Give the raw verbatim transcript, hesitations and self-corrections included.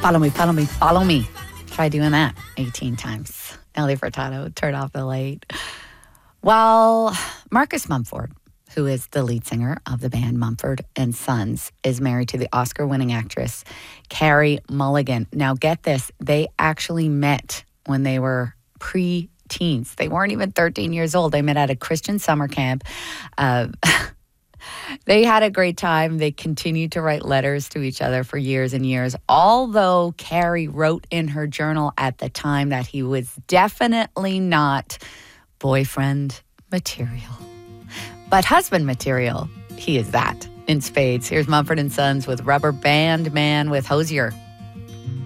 Follow me, follow me, follow me. Try doing that eighteen times. Nelly Furtado, Turn Off the Light. Well, Marcus Mumford, who is the lead singer of the band Mumford and Sons, is married to the Oscar-winning actress Carey Mulligan. Now, get this. They actually met when they were pre-teens. They weren't even thirteen years old. They met at a Christian summer camp. Uh, they had a great time. They continued to write letters to each other for years and years, although Carey wrote in her journal at the time that he was definitely not boyfriend material. But husband material, he is that in spades. Here's Mumford and Sons with Rubber Band Man with Hozier.